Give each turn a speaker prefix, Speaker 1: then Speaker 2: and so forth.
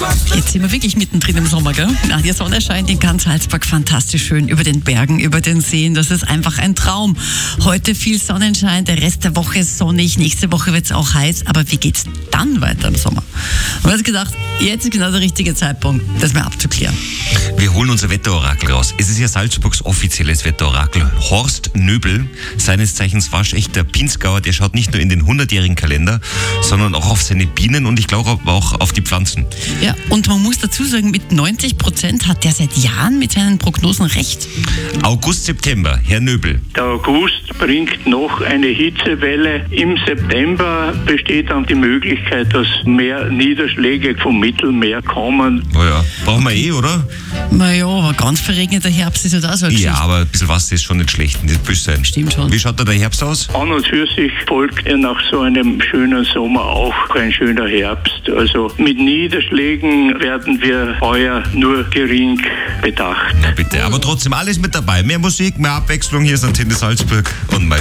Speaker 1: Jetzt sind wir wirklich mittendrin im Sommer, gell? Na, die Sonne scheint in ganz Salzburg fantastisch schön über den Bergen, über den Seen. Das ist einfach ein Traum. Heute viel Sonnenschein, der Rest der Woche ist sonnig, nächste Woche wird es auch heiß. Aber wie geht's dann weiter im Sommer? Und ich habe gedacht, jetzt ist genau der richtige Zeitpunkt, das mal abzuklären.
Speaker 2: Wir holen unser Wetterorakel raus. Es ist ja Salzburgs offizielles Wetterorakel. Horst Nöbel, seines Zeichens waschechter Pinzgauer, der schaut nicht nur in den 100-jährigen Kalender, sondern auch auf seine Bienen und ich glaube auch auf die Pflanzen.
Speaker 1: Ja, und man muss dazu sagen, mit 90% hat der seit Jahren mit seinen Prognosen recht.
Speaker 2: August, September, Herr Nöbel.
Speaker 3: Der August bringt noch eine Hitzewelle. Im September besteht dann die Möglichkeit, dass mehr Niederschläge vom Mittelmeer kommen.
Speaker 2: Oh ja, brauchen wir oder?
Speaker 1: Naja, aber ganz verregneter Herbst ist ja da so eine
Speaker 2: Ja,
Speaker 1: Geschichte.
Speaker 2: aber ein bisschen Wasser ist schon nicht schlecht, nicht böse sein.
Speaker 1: Stimmt schon.
Speaker 2: Wie schaut da der Herbst aus?
Speaker 3: An und für sich folgt ja nach so einem schönen Sommer auch ein schöner Herbst. Also mit Niederschlägen werden wir heuer nur gering bedacht.
Speaker 2: Na bitte, aber trotzdem alles mit dabei. Mehr Musik, mehr Abwechslung. Hier ist Antenne Salzburg und mein